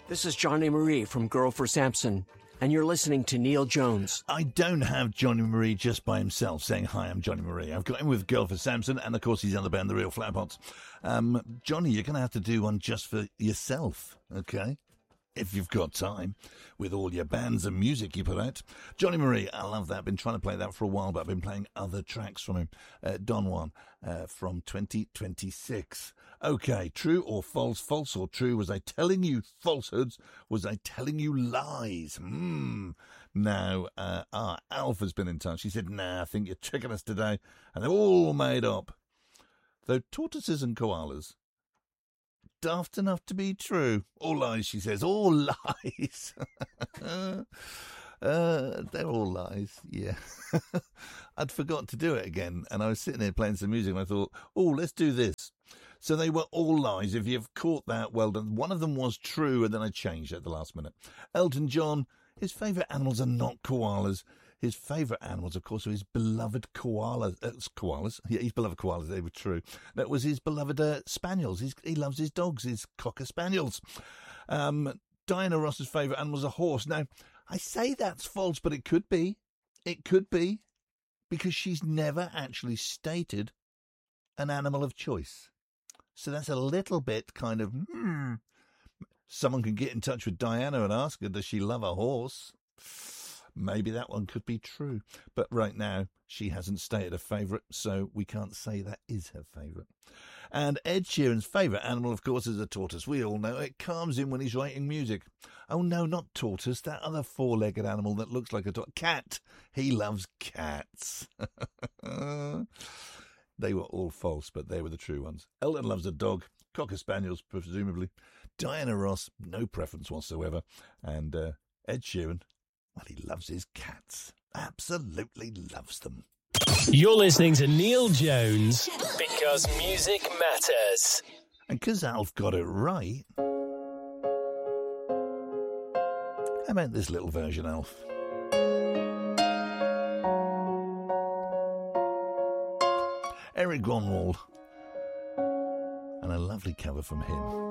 This is Johnny Marie from Girl for Samson, and you're listening to Neil Jones. I don't have Johnny Marie just by himself saying, hi, I'm Johnny Marie. I've got him with Girl for Samson, and of course he's in the band The Real Flatpots. Johnny, you're going to have to do one just for yourself, okay? If you've got time, with all your bands and music you put out. Johnny Marie, I love that. I've been trying to play that for a while, but I've been playing other tracks from him. Don Juan from 2026. Okay, true or false? False or true? Was I telling you falsehoods? Was I telling you lies? Now, Alf has been in touch. He said, nah, I think you're tricking us today. And they're all made up. Though tortoises and koalas, daft enough to be true. All lies, she says. All lies. They're all lies, yeah. I'd forgot to do it again, and I was sitting there playing some music, and I thought, oh, let's do this. So they were all lies. If you've caught that, well done. One of them was true, and then I changed it at the last minute. Elton John, his favourite animals are not koalas. His favourite animals, of course, are his beloved koalas. Koalas? Yeah, his beloved koalas, they were true. That was his beloved spaniels. He loves his dogs, his cocker spaniels. Diana Ross's favourite animal is a horse. Now, I say that's false, but it could be. It could be, because she's never actually stated an animal of choice. So that's a little bit kind of, Someone can get in touch with Diana and ask her, does she love a horse? Maybe that one could be true. But right now, she hasn't stated a favourite, so we can't say that is her favourite. And Ed Sheeran's favourite animal, of course, is a tortoise. We all know it calms him when he's writing music. Oh, no, not tortoise. That other four-legged animal that looks like a cat. He loves cats. They were all false, but they were the true ones. Elton loves a dog. Cocker spaniels, presumably. Diana Ross, no preference whatsoever. And Ed Sheeran, well, he loves his cats. Absolutely loves them. You're listening to Neil Jones, because music matters. And because Alf got it right, how about this little version, Alf? Eric Grönwald, and a lovely cover from him.